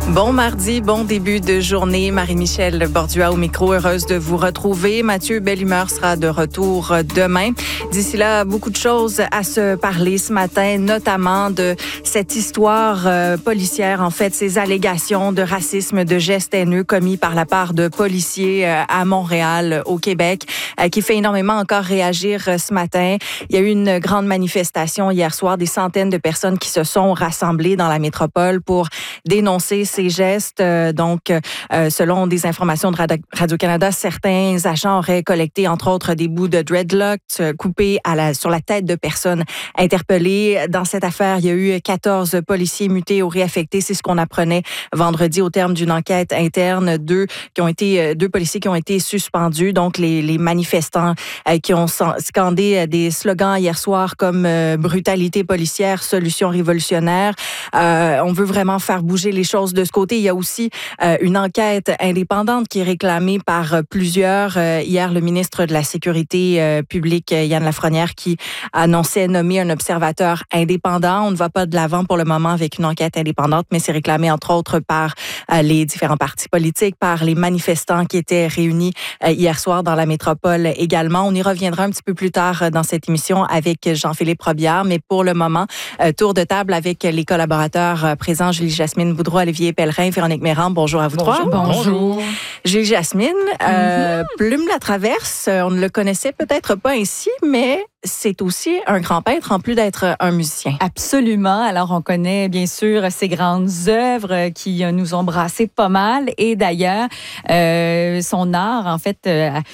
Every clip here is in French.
Bon mardi, bon début de journée. Marie-Michel Bordua au micro, heureuse de vous retrouver. Mathieu Bellumeur sera de retour demain. D'ici là, beaucoup de choses à se parler ce matin, notamment de cette histoire policière, en fait, ces allégations de racisme, de gestes haineux commis par la part de policiers à Montréal, au Québec, qui fait énormément encore réagir ce matin. Il y a eu une grande manifestation hier soir, des centaines de personnes qui se sont rassemblées dans la métropole pour dénoncer ces gestes. Selon des informations de Radio-Canada, certains agents auraient collecté, entre autres, des bouts de dreadlocks coupés sur la tête de personnes interpellées. Dans cette affaire, il y a eu 14 policiers mutés ou réaffectés. C'est ce qu'on apprenait vendredi au terme d'une enquête interne. Deux policiers qui ont été suspendus. Donc, les manifestants qui ont scandé des slogans hier soir comme brutalité policière, solution révolutionnaire. On veut vraiment faire bouger les choses de ce côté. Il y a aussi une enquête indépendante qui est réclamée par plusieurs. Hier, le ministre de la Sécurité publique, Yann Lafrenière, qui annonçait nommer un observateur indépendant. On ne va pas de l'avant pour le moment avec une enquête indépendante, mais c'est réclamé entre autres par les différents partis politiques, par les manifestants qui étaient réunis hier soir dans la métropole également. On y reviendra un petit peu plus tard dans cette émission avec Jean-Philippe Robillard, mais pour le moment, tour de table avec les collaborateurs présents, Julie-Jasmine Boudreau, Olivier Pellerin, Véronique Méran. Bonjour à vous trois. Bonjour. Julie-Jasmine, Plume la Traverse, on ne le connaissait peut-être pas ainsi, mais c'est aussi un grand peintre en plus d'être un musicien. Absolument. Alors, on connaît bien sûr ses grandes œuvres qui nous ont brassé pas mal. Et d'ailleurs, son art, en fait,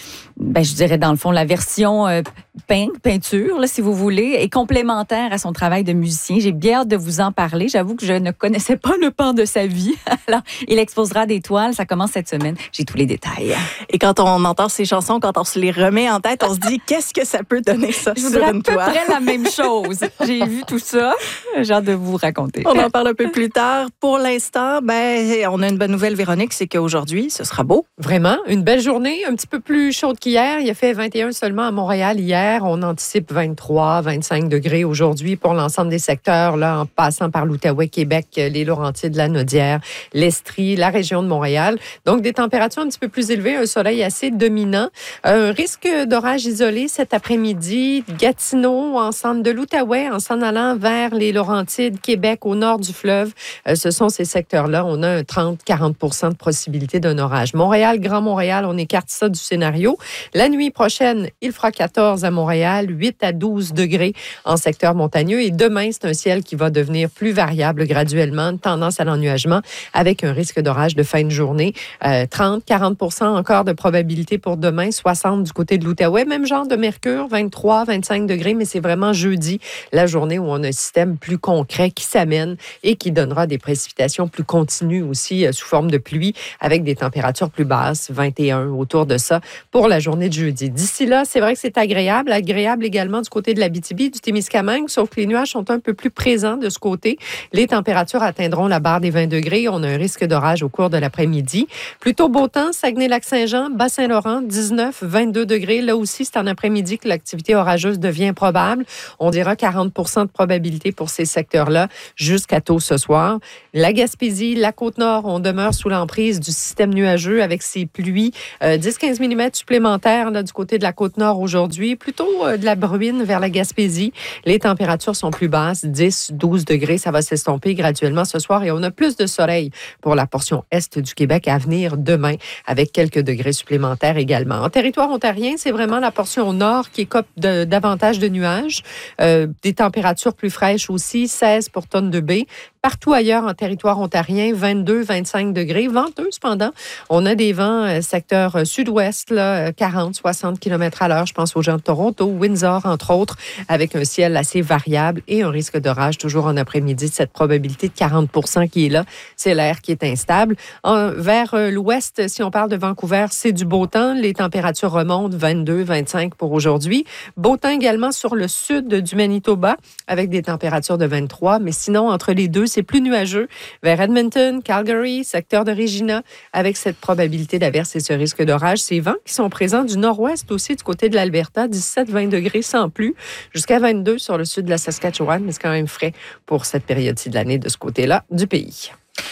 je dirais dans le fond, la version peinture, là, si vous voulez, est complémentaire à son travail de musicien. J'ai bien hâte de vous en parler. J'avoue que je ne connaissais pas le pan de sa vie. Alors, il exposera des toiles. Ça commence cette semaine. J'ai tous les détails. Et quand on entend ces chansons, quand on se les remet en tête, on se dit, qu'est-ce que ça peut donner ça je voudrais à peu près la même chose. J'ai vu tout ça. J'ai hâte de vous raconter. On en parle un peu plus tard. Pour l'instant, on a une bonne nouvelle, Véronique, c'est qu'aujourd'hui, ce sera beau. Vraiment, une belle journée, un petit peu plus chaude qu'hier. Il a fait 21 seulement à Montréal hier. On anticipe 23, 25 degrés aujourd'hui pour l'ensemble des secteurs, là, en passant par l'Outaouais, Québec, les Laurentides, la Naudière, l'Estrie, la région de Montréal. Donc, des températures un petit peu plus élevées, un soleil assez dominant. Un risque d'orage isolé cet après-midi. Gatineau, en centre de l'Outaouais, en s'en allant vers les Laurentides, Québec, au nord du fleuve. Ce sont ces secteurs-là. On a un 30-40 % de possibilité d'un orage. Montréal, Grand Montréal, on écarte ça du scénario. La nuit prochaine, il fera 14 à Montréal, 8 à 12 degrés en secteur montagneux. Et demain, c'est un ciel qui va devenir plus variable graduellement, tendance à l'ennuagement, avec un risque d'orage de fin de journée. 30-40 % encore de probabilité pour demain, 60 du côté de l'Outaouais. Même genre de mercure, 23, 25 degrés, mais c'est vraiment jeudi, la journée où on a un système plus concret qui s'amène et qui donnera des précipitations plus continues aussi sous forme de pluie avec des températures plus basses, 21 autour de ça pour la journée de jeudi. D'ici là, c'est vrai que c'est agréable également du côté de l'Abitibi, du Témiscamingue, sauf que les nuages sont un peu plus présents de ce côté. Les températures atteindront la barre des 20 degrés. On a un risque d'orage au cours de l'après-midi. Plutôt beau temps, Saguenay-Lac-Saint-Jean, Bas-Saint-Laurent, 19, 22 degrés. Là aussi, c'est en après-midi que l'activité orageuse devient probable. On dira 40 % de probabilité pour ces secteurs-là jusqu'à tôt ce soir. La Gaspésie, la Côte-Nord, on demeure sous l'emprise du système nuageux avec ces pluies. 10-15 mm supplémentaires là, du côté de la Côte-Nord aujourd'hui. Plutôt de la bruine vers la Gaspésie. Les températures sont plus basses, 10-12 degrés. Ça va s'estomper graduellement ce soir et on a plus de soleil pour la portion est du Québec à venir demain avec quelques degrés supplémentaires également. En territoire ontarien, c'est vraiment la portion nord qui écope davantage de nuages. Des températures plus fraîches aussi, 16 pour tonne de baie. Partout ailleurs en territoire ontarien, 22-25 degrés. Venteux, cependant. On a des vents secteur sud-ouest, là, 40-60 km à l'heure. Je pense aux gens de Toronto, Windsor, entre autres, avec un ciel assez variable et un risque d'orage toujours en après-midi. Cette probabilité de 40 % qui est là, c'est l'air qui est instable. Vers l'ouest, si on parle de Vancouver, c'est du beau temps. Les températures remontent 22-25 pour aujourd'hui. Beau temps également sur le sud du Manitoba avec des températures de 23. Mais sinon, entre les deux, c'est plus nuageux. Vers Edmonton, Calgary, secteur de Regina, avec cette probabilité d'averse et ce risque d'orage. Ces vents qui sont présents du nord-ouest aussi, du côté de l'Alberta, 17-20 degrés sans pluie, jusqu'à 22 sur le sud de la Saskatchewan, mais c'est quand même frais pour cette période-ci de l'année de ce côté-là du pays.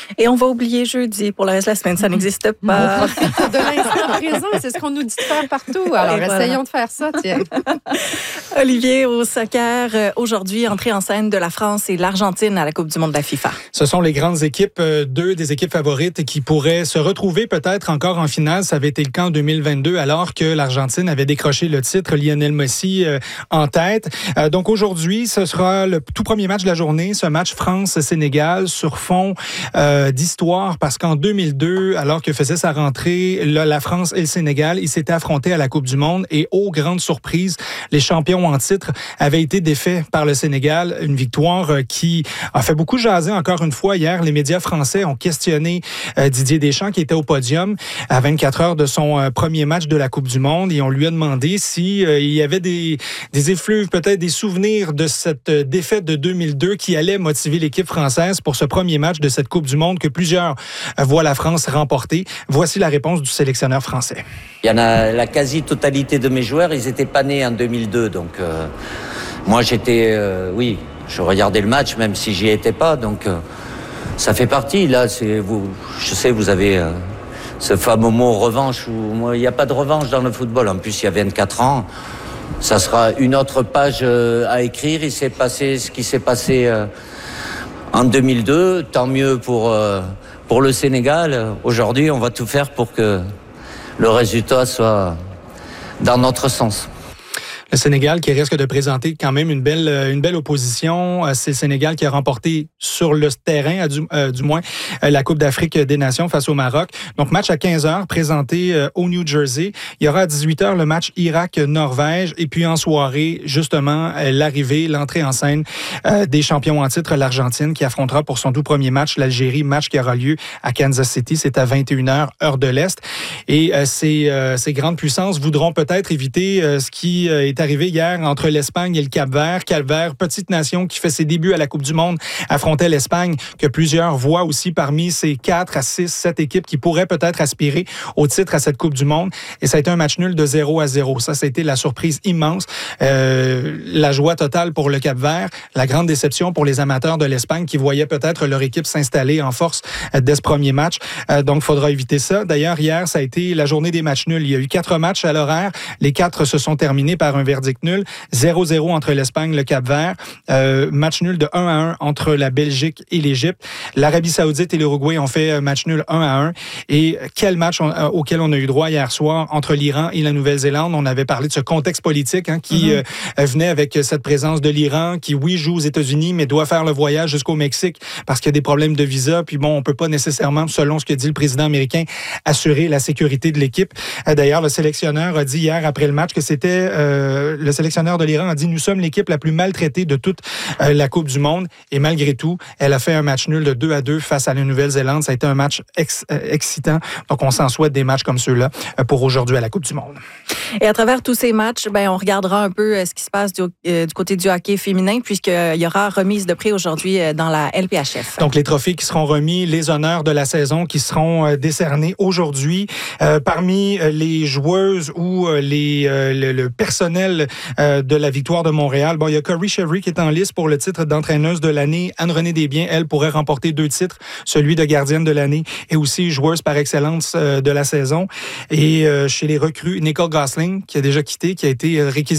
Et on va oublier jeudi pour le reste de la semaine. Ça n'existe pas. On profite de l'instant présent. C'est ce qu'on nous dit de faire partout. Alors, essayons de faire ça, tiens. Olivier, au soccer, aujourd'hui, entrée en scène de la France et l'Argentine à la Coupe du monde de la FIFA. Ce sont les grandes équipes, deux des équipes favorites qui pourraient se retrouver peut-être encore en finale. Ça avait été le cas en 2022 alors que l'Argentine avait décroché le titre, Lionel Messi en tête. Donc aujourd'hui, ce sera le tout premier match de la journée, ce match France-Sénégal sur fond d'histoire parce qu'en 2002, alors que faisait sa rentrée la France et le Sénégal, ils s'étaient affrontés à la Coupe du monde et aux grandes surprises, les champions en titre avaient été défaits par le Sénégal. Une victoire qui a fait beaucoup jaser encore une fois. Hier, les médias français ont questionné Didier Deschamps qui était au podium à 24 heures de son premier match de la Coupe du monde et on lui a demandé si il y avait des effluves, peut-être des souvenirs de cette défaite de 2002 qui allait motiver l'équipe française pour ce premier match de cette Coupe du monde que plusieurs voient la France remporter. Voici la réponse du sélectionneur français. Il y en a la quasi-totalité de mes joueurs, ils n'étaient pas nés en 2002. Donc moi j'étais, oui, je regardais le match même si j'y étais pas. Donc ça fait partie. Là, je sais, vous avez ce fameux mot revanche. Moi, il n'y a pas de revanche dans le football. En plus, il y a 24 ans. Ça sera une autre page à écrire. Il s'est passé ce qui s'est passé en 2002. Tant mieux pour le Sénégal. Aujourd'hui, on va tout faire pour que le résultat soit dans notre sens. Le Sénégal qui risque de présenter quand même une belle opposition. C'est le Sénégal qui a remporté sur le terrain, du moins, la Coupe d'Afrique des Nations face au Maroc. Donc, match à 15h, présenté au New Jersey. Il y aura à 18h le match Irak-Norvège. Et puis en soirée, justement, l'entrée en scène des champions en titre, l'Argentine, qui affrontera pour son tout premier match l'Algérie, match qui aura lieu à Kansas City. C'est à 21h, heure de l'Est. Et ces grandes puissances voudront peut-être éviter ce qui est arrivé hier entre l'Espagne et le Cap-Vert. Cap-Vert, petite nation qui fait ses débuts à la Coupe du monde, affrontait l'Espagne, que plusieurs voient aussi parmi ces 4 à 6, 7 équipes qui pourraient peut-être aspirer au titre à cette Coupe du monde. Et ça a été un match nul de 0-0. Ça a été la surprise immense. La joie totale pour le Cap-Vert, la grande déception pour les amateurs de l'Espagne qui voyaient peut-être leur équipe s'installer en force dès ce premier match. Donc, il faudra éviter ça. D'ailleurs, hier, ça a été la journée des matchs nuls. Il y a eu 4 matchs à l'horaire. Les 4 se sont terminés par un verdict nul. 0-0 entre l'Espagne et le Cap-Vert. Match nul de 1-1 entre la Belgique et l'Égypte. L'Arabie Saoudite et l'Uruguay ont fait match nul 1-1. Et quel match auquel on a eu droit hier soir entre l'Iran et la Nouvelle-Zélande. On avait parlé de ce contexte politique qui venait avec cette présence de l'Iran qui, oui, joue aux États-Unis, mais doit faire le voyage jusqu'au Mexique parce qu'il y a des problèmes de visa. Puis bon, on peut pas nécessairement, selon ce que dit le président américain, assurer la sécurité de l'équipe. D'ailleurs, le sélectionneur a dit hier après le match que c'était le sélectionneur de l'Iran a dit « Nous sommes l'équipe la plus maltraitée de toute la Coupe du monde. » Et malgré tout, elle a fait un match nul de 2-2 face à la Nouvelle-Zélande. Ça a été un match excitant. Donc, on s'en souhaite des matchs comme ceux-là pour aujourd'hui à la Coupe du monde. Et à travers tous ces matchs, on regardera un peu ce qui se passe du côté du hockey féminin puisqu'il y aura remise de prix aujourd'hui dans la LPHF. Donc, les trophées qui seront remis, les honneurs de la saison qui seront décernés aujourd'hui. Parmi les joueuses ou le personnel de la victoire de Montréal, il y a Corey Chevry qui est en lice pour le titre d'entraîneuse de l'année. Anne-Renée Desbiens, elle, pourrait remporter 2 titres, celui de gardienne de l'année et aussi joueuse par excellence de la saison. Et chez les recrues, Nicole Gosling, qui a déjà quitté, qui a été réquisitionnée